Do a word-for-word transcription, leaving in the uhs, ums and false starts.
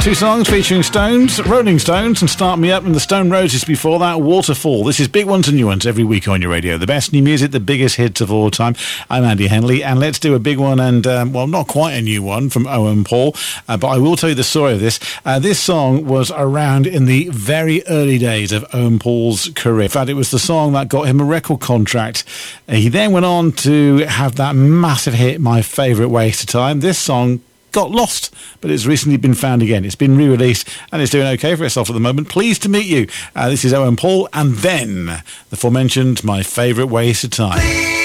Two songs featuring Stones, Rolling Stones and Start Me Up, and the Stone Roses before that, Waterfall. This is Big Ones and New Ones every week on your radio. The best new music, the biggest hits of all time. I'm Andy Henley, and let's do a big one and, um, well, not quite a new one from Owen Paul, uh, but I will tell you the story of this. Uh, this song was around in the very early days of Owen Paul's career. In fact, it was the song that got him a record contract. Uh, he then went on to have that massive hit, My Favourite Waste of Time. This song got lost, but it's recently been found again. It's been re-released and it's doing okay for itself at the moment. Pleased to meet you. Uh, this is Owen Paul, and then the aforementioned My Favourite Waste of Time.